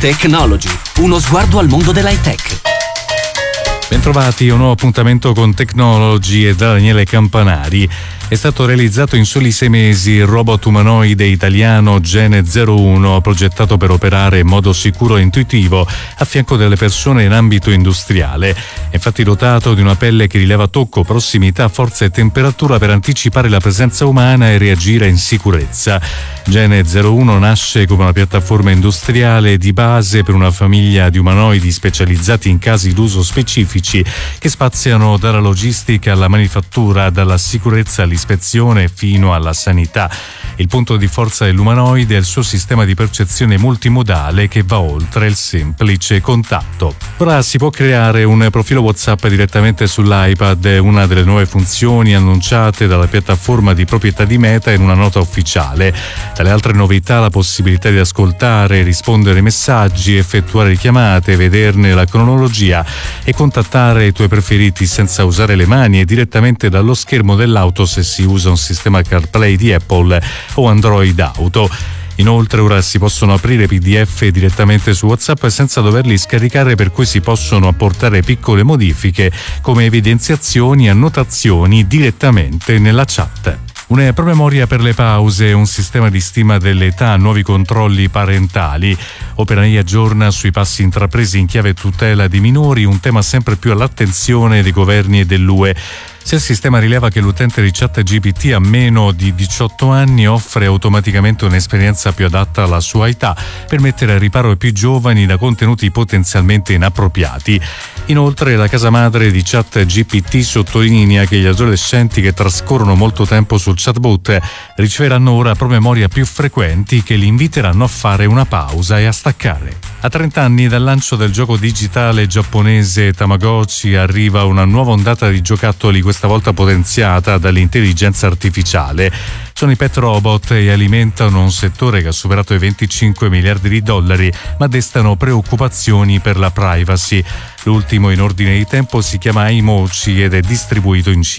Technology, uno sguardo al mondo dell'high-tech. Bentrovati, un nuovo appuntamento con Technology e da Daniele Campanari. È stato realizzato in soli 6 mesi il robot umanoide italiano Gene 01, progettato per operare in modo sicuro e intuitivo a fianco delle persone in ambito industriale. È infatti dotato di una pelle che rileva tocco, prossimità, forza e temperatura per anticipare la presenza umana e reagire in sicurezza. Gene 01 nasce come una piattaforma industriale di base per una famiglia di umanoidi specializzati in casi d'uso specifici che spaziano dalla logistica alla manifattura, dalla sicurezza all'ispezione fino alla sanità. Il punto di forza dell'umanoide è il suo sistema di percezione multimodale che va oltre il semplice contatto. Ora si può creare un profilo WhatsApp direttamente sull'iPad, una delle nuove funzioni annunciate dalla piattaforma di proprietà di Meta in una nota ufficiale. Tra le altre novità, la possibilità di ascoltare, rispondere ai messaggi, effettuare chiamate, vederne la cronologia e contattare i tuoi preferiti senza usare le mani e direttamente dallo schermo dell'auto se si usa un sistema CarPlay di Apple o Android Auto. Inoltre ora si possono aprire PDF direttamente su WhatsApp senza doverli scaricare, per cui si possono apportare piccole modifiche come evidenziazioni e annotazioni direttamente nella chat. Una promemoria per le pause, un sistema di stima dell'età, nuovi controlli parentali. OpenAI aggiorna sui passi intrapresi in chiave tutela di minori, un tema sempre più all'attenzione dei governi e dell'UE. Se il sistema rileva che l'utente di ChatGPT ha meno di 18 anni, offre automaticamente un'esperienza più adatta alla sua età per mettere al riparo i più giovani da contenuti potenzialmente inappropriati. Inoltre la casa madre di ChatGPT sottolinea che gli adolescenti che trascorrono molto tempo sul chatbot riceveranno ora promemoria più frequenti che li inviteranno a fare una pausa e a staccare. A 30 anni dal lancio del gioco digitale giapponese Tamagotchi arriva una nuova ondata di giocattoli, questa volta potenziata dall'intelligenza artificiale. Sono i pet robot e alimentano un settore che ha superato i 25 miliardi di dollari, ma destano preoccupazioni per la privacy. L'ultimo in ordine di tempo si chiama iMochi ed è distribuito in Cina.